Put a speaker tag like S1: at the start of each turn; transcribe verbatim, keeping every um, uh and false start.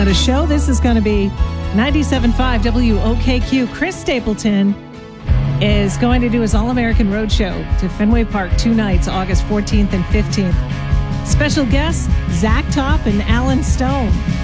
S1: a show. This is going to be ninety-seven point five W O K Q. Chris Stapleton is going to do his All-American Road Show to Fenway Park two nights, August fourteenth and fifteenth. Special guests, Zach Top and Alan Stone.